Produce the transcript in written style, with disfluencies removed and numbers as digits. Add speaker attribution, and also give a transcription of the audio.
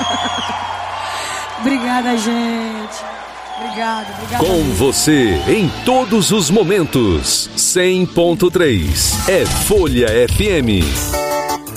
Speaker 1: Obrigada, gente. Obrigada.
Speaker 2: Com você em todos os momentos. 100.3 é Folha FM.